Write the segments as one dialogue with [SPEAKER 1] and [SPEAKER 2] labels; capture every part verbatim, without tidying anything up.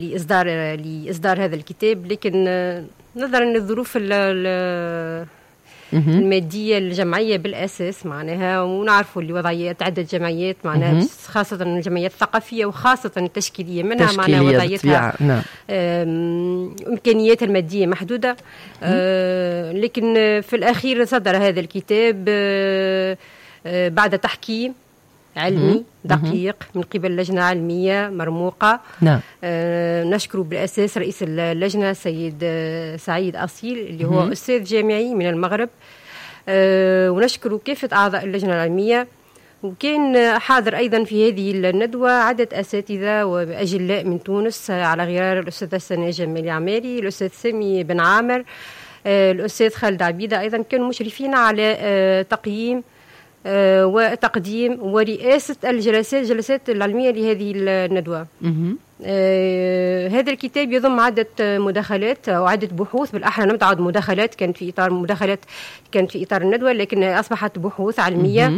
[SPEAKER 1] لإصدار لإصدار هذا الكتاب، لكن نظرا للظروف المادية الجمعية بالأساس معناها، ونعرفوا اللي وضعيات عدة جمعيات معناها خاصة الجمعيات الثقافية وخاصة التشكيلية منها معناها وضعيتها نعم. إمكانياتها المادية محدودة. لكن في الأخير صدر هذا الكتاب بعد تحكيم علمي دقيق من قبل لجنة علمية مرموقة. نعم. آه نشكر بالأساس رئيس اللجنة سيد سعيد أصيل اللي هو أستاذ جامعي من المغرب. آه ونشكر كافة أعضاء اللجنة العلمية، وكان حاضر أيضا في هذه الندوة عدد أساتذة وأجلاء من تونس على غرار الأستاذة سناء جمالي عماري، الأستاذ سامي بن عامر، آه الأستاذ خالد عبيدة، أيضا كانوا مشرفين على آه تقييم آه وتقديم ورئاسة الجلسات الجلسات العلمية لهذه الندوة. آه هذا الكتاب يضم عدة مداخلات أو عدة بحوث، بالأحرى نمتعد مداخلات كانت في إطار مداخلات كانت في إطار الندوة، لكن أصبحت بحوث علمية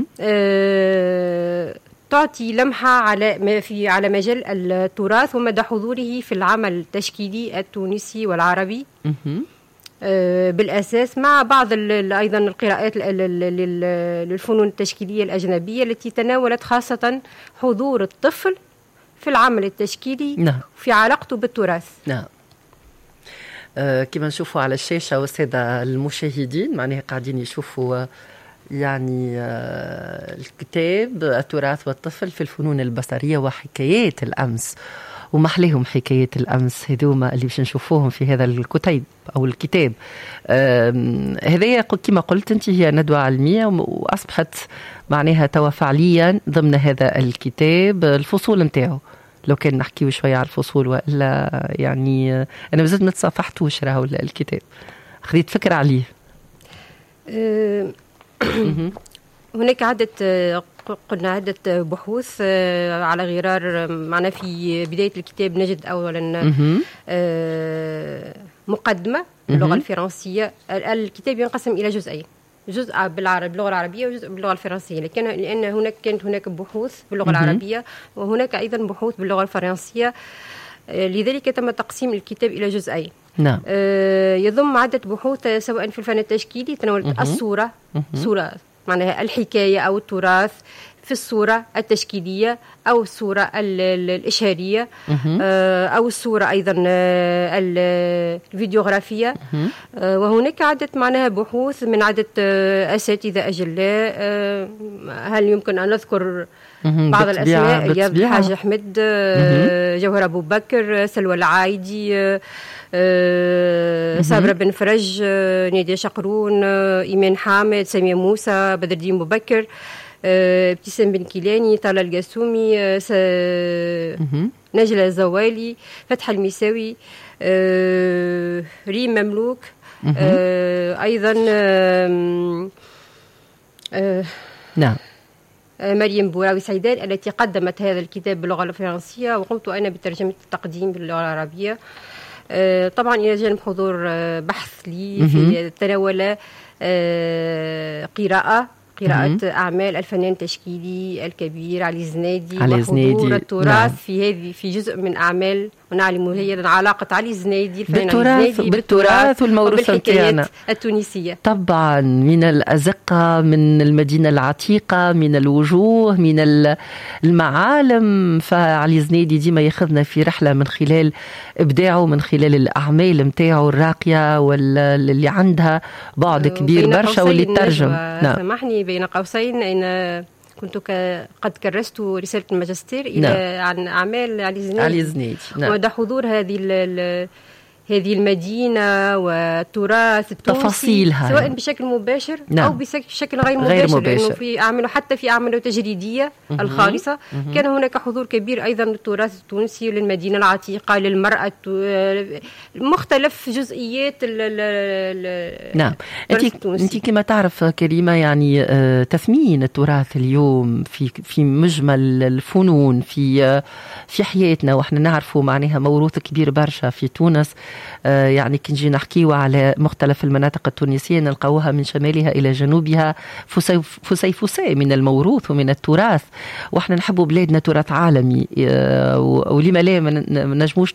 [SPEAKER 1] آه تعطي لمحة على ما في على مجال التراث ومدى حضوره في العمل التشكيلي التونسي والعربي بالأساس، مع بعض أيضا القراءات للفنون التشكيلية الأجنبية التي تناولت خاصة حضور الطفل في العمل التشكيلي. نعم. في علاقته بالتراث.
[SPEAKER 2] نعم. آه كما نشوفوا على الشاشة والسادة المشاهدين معناها قاعدين يشوفوا يعني آه الكتاب التراث والطفل في الفنون البصرية وحكايات الأمس، ومحليهم حكايات الأمس هذوما اللي باش نشوفوهم في هذا الكتيب أو الكتاب. هذه كما قلت أنت هي ندوة علمية وأصبحت معناها توا فعليا ضمن هذا الكتاب الفصول نتاعو. لو كان نحكيو شوية على الفصول وإلا يعني أنا بزاد ما تصافحتوش راهو الكتاب، خذيت فكرة عليه.
[SPEAKER 1] أه هناك عدة قلنا عدة بحوث على غرار معنا. في بداية الكتاب نجد أولا مقدمة باللغة الفرنسية. الكتاب ينقسم إلى جزئين، جزء بالعربي باللغة العربية وجزء باللغة الفرنسية، لكن لأن هناك كانت هناك بحوث باللغة العربية وهناك أيضا بحوث باللغة الفرنسية، لذلك تم تقسيم الكتاب إلى جزئين. نعم. يضم عدة بحوث سواء في الفن التشكيلي تناولت الصورة صورة معناها الحكاية أو التراث في الصورة التشكيلية أو الصورة الإشهارية أو الصورة أيضا الفيديوغرافية. وهناك عدة معناها بحوث من عدة أساتذة أجلاء. هل يمكن أن نذكر بعض الأسماء؟ إياب الحاج أحمد، جوهر أبو بكر، سلوى العايدي، صابرة بن فرج، نادية شقرون، إيمان حامد، سامية موسى، بدر الدين أبو بكر، ابتسام بن كيلاني، طلال القاسومي، س... نجلة الزوالي، فتح المساوي، ريم مملوك، أيضا
[SPEAKER 2] نعم
[SPEAKER 1] مريم بوراوي سيدان التي قدمت هذا الكتاب باللغة الفرنسية، وقمت أنا بترجمة التقديم باللغة العربية. طبعا إلى جانب حضور بحث لي في تناول قراءة قراءة أعمال الفنان التشكيلي الكبير علي الزنادي
[SPEAKER 2] علي
[SPEAKER 1] وحضور التراث. نعم. في هذه في جزء من أعمال، ونعلم هي علاقة علي الزنادي الفنان
[SPEAKER 2] بالتراث
[SPEAKER 1] علي الزنادي
[SPEAKER 2] بالتراث والموروث
[SPEAKER 1] نتاعنا التونسية.
[SPEAKER 2] طبعا من الأزقة، من المدينة العتيقة، من الوجوه، من المعالم. فعلي الزنادي ديما ياخذنا في رحلة من خلال إبداعه، من خلال الأعمال متاعه الراقية واللي عندها بعد كبير برشا واللي ترجم.
[SPEAKER 1] نعم. سامحني بين قوسين أن كنت قد كرست رسالة الماجستير إلى نعم. عن أعمال علي الزنادي.
[SPEAKER 2] علي الزنادي. نعم.
[SPEAKER 1] وده حضور هذه ال هذه المدينة والتراث التونسي
[SPEAKER 2] تفاصيلها
[SPEAKER 1] سواء بشكل مباشر نعم. أو بشكل غير مباشر,
[SPEAKER 2] غير مباشر.
[SPEAKER 1] لأنه في أعماله حتى في أعماله تجريدية
[SPEAKER 2] مه.
[SPEAKER 1] الخالصة
[SPEAKER 2] مه.
[SPEAKER 1] كان هناك حضور كبير أيضا للتراث التونسي وللمدينة العتيقة للمرأة مختلف جزئيات ال
[SPEAKER 2] نعم. أنت أنت كما تعرف كريمة يعني تثمين التراث اليوم في في مجمل الفنون في في حياتنا، وإحنا نعرفوا معناها موروث كبير برشا في تونس. يعني كي نجي نحكيوا على مختلف المناطق التونسية نلقاوها من شمالها إلى جنوبها فسي فسي فسي من الموروث ومن التراث، وإحنا نحبوا بلادنا تراث عالمي، ولما لا ما نجموش